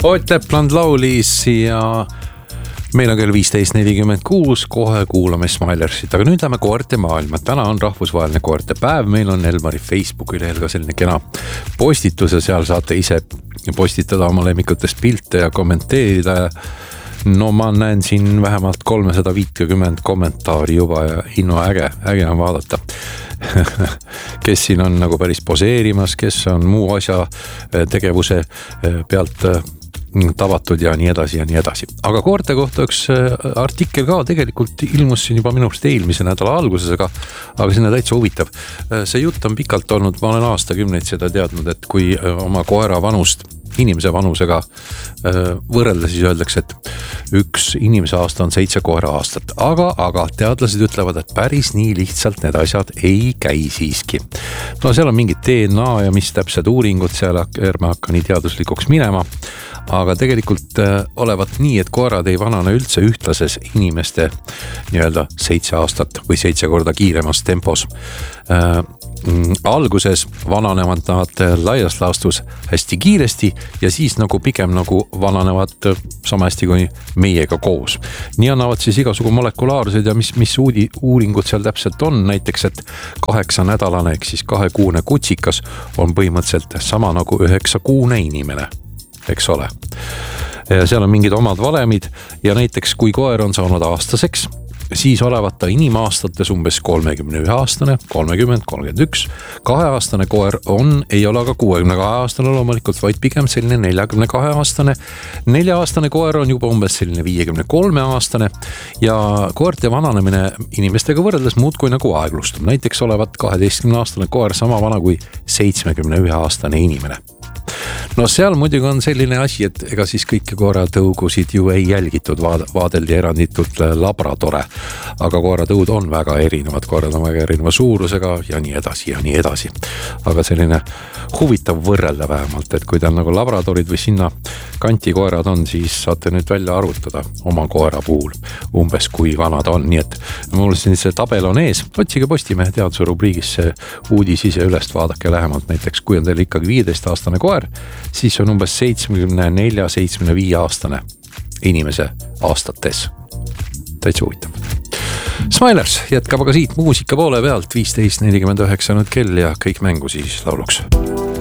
Ott Lepland laulis ja meil on kell 15.46, kohe kuulame Smilersit, aga nüüd lähme koerte maailma. Täna on rahvusvaheline koerte päev, meil on Elmari Facebooki lehel ka selline kena postitus ja seal saate ise postitada oma lemmikutest pilte ja kommenteerida. No ma näen siin vähemalt 350 kommentaari juba ja äge on vaadata. Kes siin on nagu päris poseerimas, kes on muu asja tegevuse pealt tabatud ja nii edasi ja nii edasi. Aga koerte kohta üks artikkel ka tegelikult ilmus siin juba minust eelmise nädala alguses, aga sinna täitsa huvitav. See jutt on pikalt olnud, ma olen aastakümneid seda teadnud, et kui oma koera vanust inimese vanusega võrrelda, siis öeldakse, et üks inimese aasta on 7 koera aastat. Aga teadlased ütlevad, et päris nii lihtsalt need asjad ei käi siiski. No seal on mingid DNA ja mis täpsed uuringud, seal ärme hakka nii teaduslikuks minema. Aga tegelikult olevat nii, et koerad ei vanane üldse ühtlases inimeste nii-öelda 7 aastat või 7 korda kiiremas tempos. Alguses vananevad nad laias laastus hästi kiiresti ja siis nagu pigem nagu vananevad sama hästi kui meiega koos. Nii annavad siis igasugu molekulaarsed ja mis uuringud seal täpselt on, näiteks, et 8-nädalane ehk siis 2-kuune kutsikas on põhimõtteliselt sama nagu 9-kuune inimene, eks ole. Ja seal on mingid omad valemid ja näiteks kui koer on saanud aastaseks, siis olevat ta inimaastates umbes 31-aastane, 30, 31, 2-aastane koer ei ole aga 62-aastane loomulikult, vaid pigem selline 42-aastane. 4-aastane koer on juba umbes selline 53-aastane ja koerte vananemine inimestega võrreldes muud kui nagu aeglustub. Näiteks olevat 12-aastane koer sama vana kui 71-aastane inimene. No seal muidugi on selline asi, et ega siis kõiki koeratõugusid ju ei jälgitud, vaadeldi eranditult labradore, aga koeratõud on väga erinevad, koerad on väga erineva suurusega ja nii edasi. Aga selline huvitav võrrelda vähemalt, et kui ta nagu labradorid või sinna kanti koerad on, siis saate nüüd välja arvutada oma koera puhul umbes kui vanad on, nii et mul siin see tabel on ees, otsige Postimehe teaduse rubriigis see uudis ise ülest, vaadake lähemalt, näiteks kui on teil ikkagi 15-aastane koer, siis on umbes 74-75 aastane inimese aastates. Täitsa huvitav. Smilers jätkab aga siit muusika poole pealt 15.49 nüüd kell ja kõik mängu siis lauluks.